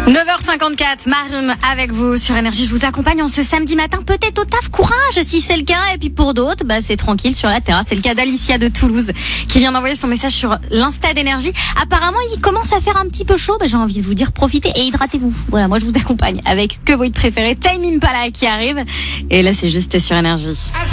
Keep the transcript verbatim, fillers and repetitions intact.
neuf heures cinquante-quatre, Marum avec vous sur Énergie. Je vous accompagne en ce samedi matin, peut-être au taf, courage si c'est le cas. Et puis pour d'autres, bah, c'est tranquille sur la terrasse. C'est le cas d'Alicia de Toulouse qui vient d'envoyer son message sur l'Insta d'Énergie. Apparemment, il commence à faire un petit peu chaud. Bah, j'ai envie de vous dire, profitez et hydratez-vous. Voilà, moi je vous accompagne avec que votre préféré, Tame Impala qui arrive. Et là, c'est juste sur Énergie.